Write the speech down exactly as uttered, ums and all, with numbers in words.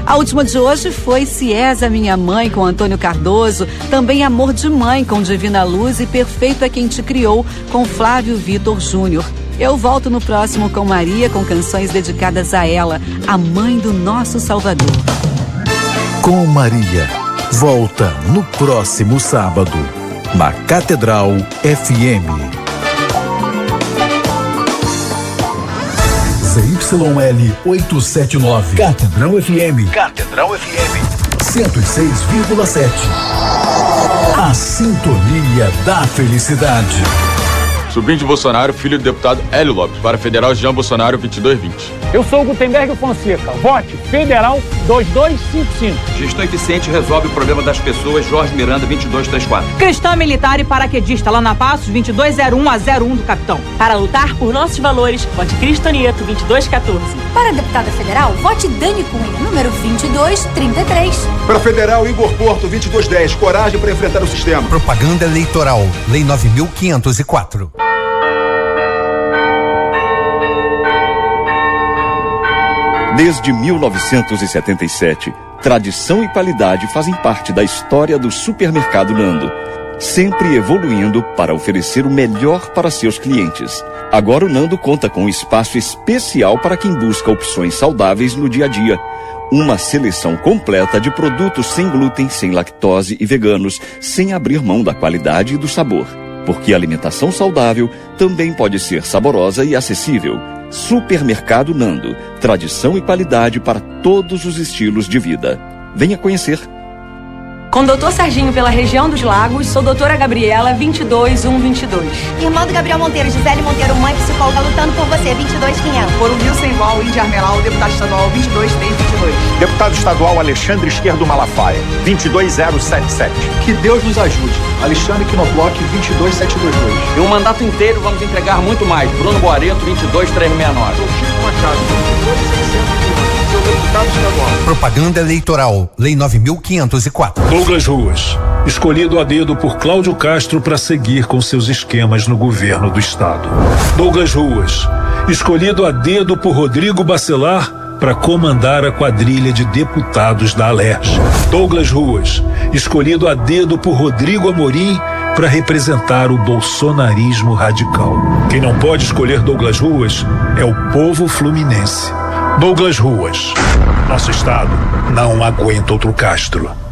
A última de hoje foi Se És a Minha Mãe, com Antônio Cardoso, também Amor de Mãe, com Divina Luz, e Perfeito é Quem Te Criou, com Flávio Vitor Júnior. Eu volto no próximo com Maria, com canções dedicadas a ela, a mãe do nosso Salvador. Com Maria, volta no próximo sábado, na Catedral F M. Z Y L oitocentos e setenta e nove, Catedral F M. Catedral F M. cento e seis vírgula sete. A sintonia da felicidade. Sobrinho de Bolsonaro, filho do deputado Hélio Lopes, para Federal Jean Bolsonaro vinte e dois vinte. Eu sou o Gutenberg Fonseca. Vote Federal dois dois cinco cinco. Gestão eficiente resolve o problema das pessoas. Jorge Miranda vinte e dois trinta e quatro. Cristã militar e paraquedista lá na Passos vinte e dois zero um a zero um do capitão. Para lutar por nossos valores, vote Cristo Nieto vinte e dois quatorze. Para deputada federal, vote Dani Cunha, número vinte e dois trinta e três. Para federal, Igor Porto vinte e dois dez. Coragem para enfrentar o sistema. Propaganda eleitoral. Lei nove mil quinhentos e quatro. Desde mil novecentos e setenta e sete, tradição e qualidade fazem parte da história do Supermercado Nando, sempre evoluindo para oferecer o melhor para seus clientes. Agora o Nando conta com um espaço especial para quem busca opções saudáveis no dia a dia. Uma seleção completa de produtos sem glúten, sem lactose e veganos, sem abrir mão da qualidade e do sabor. Porque a alimentação saudável também pode ser saborosa e acessível. Supermercado Nando, tradição e qualidade para todos os estilos de vida. Venha conhecer. Com doutor Serginho pela região dos Lagos, sou doutora Gabriela vinte e dois um vinte e dois. Irmã do Gabriel Monteiro, Gisele Monteiro, mãe psicóloga, lutando por você, vinte e dois quinhentos. Por um Rio Sem Vol, Índia Armelau, deputado estadual vinte e dois três vinte e dois. Deputado estadual Alexandre Esquerdo Malafaia, vinte e dois zero sete sete. Que Deus nos ajude. Alexandre Quinobloch, vinte e dois sete dois dois. E um mandato inteiro vamos entregar muito mais. Bruno Boareto, vinte e dois três sessenta e nove. Sou Chico Machado, vinte e dois seiscentos. Sou deputado estadual. Propaganda eleitoral. Lei nove mil quinhentos e quatro. Douglas Ruas, escolhido a dedo por Cláudio Castro para seguir com seus esquemas no governo do estado. Douglas Ruas, escolhido a dedo por Rodrigo Bacelar para comandar a quadrilha de deputados da Alerj. Douglas Ruas, escolhido a dedo por Rodrigo Amorim para representar o bolsonarismo radical. Quem não pode escolher Douglas Ruas é o povo fluminense. Douglas Ruas, nosso estado não aguenta outro Castro.